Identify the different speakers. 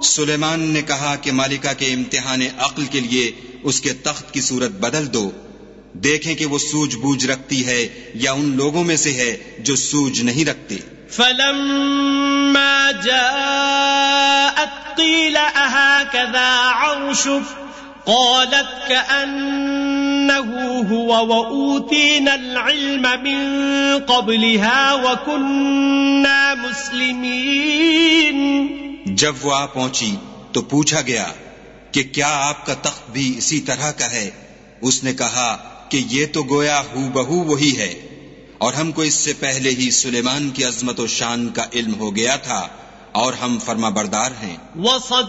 Speaker 1: सुलेमान ने कहा कि मालिका के इम्तिहान अक्ल के लिए उसके तख्त की सूरत बदल दो, देखें कि वो सूझबूझ रखती है या उन लोगों में से है जो सूझ नहीं रखते।
Speaker 2: फलम्मा जाअत क़ील अहाकज़ा अर्शुक क़ालत कअन्नहु हुवा व ऊतीना अल-इल्म मिन क़ब्लिहा व कुन्ना मुस्लिमीन।
Speaker 1: जब वो आ पहुंची तो पूछा गया कि क्या आपका तख्त भी इसी तरह का है? उसने कहा कि ये तो गोया हूबहू वही है, और हमको इससे पहले ही सुलेमान की अजमत और शान का इल्म हो गया था, और हम फर्माबरदार हैं।